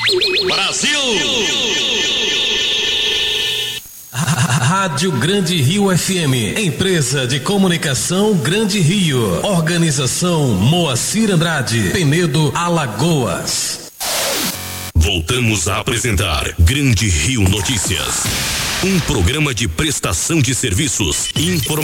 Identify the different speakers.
Speaker 1: Brasil!
Speaker 2: Rádio Grande Rio FM, empresa de comunicação Grande Rio, organização Moacir Andrade, Penedo, Alagoas.
Speaker 1: Voltamos a apresentar Grande Rio Notícias, um programa de prestação de serviços, informação